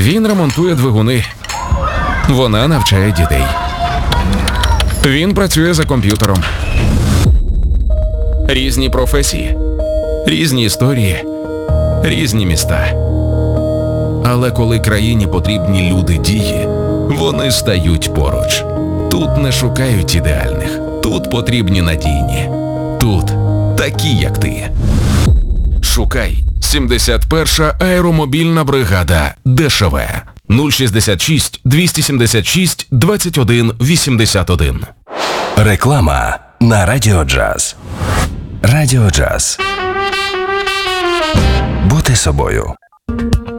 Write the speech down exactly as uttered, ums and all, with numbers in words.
Він ремонтує двигуни. Вона навчає дітей. Він працює за комп'ютером. Різні професії, різні історії, різні міста. Але коли країні потрібні люди дії, вони стають поруч. Тут не шукають ідеальних, тут потрібні надійні. Тут такі, як ти. Шукай сімдесят перша аеромобільна бригада ДШВ нуль шістдесят шість двісті сімдесят шість двадцять один вісімдесят один. Реклама на Радіо Джаз. Радіо Джаз. Бути собою.